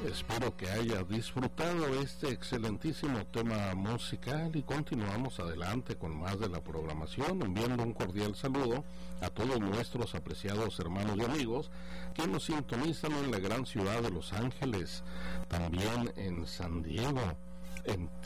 Espero que haya disfrutado este excelentísimo tema musical y continuamos adelante con más de la programación, enviando un cordial saludo a todos nuestros apreciados hermanos y amigos que nos sintonizan en la gran ciudad de Los Ángeles, también en San Diego, en